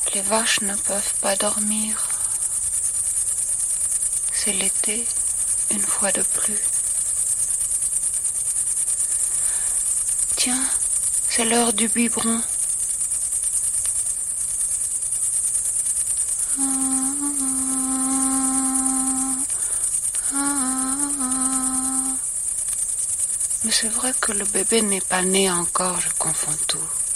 Les vaches ne peuvent pas dormir. C'est l'été, une fois de plus. Tiens, c'est l'heure du biberon. Mais c'est vrai que le bébé n'est pas né encore, je confonds tout.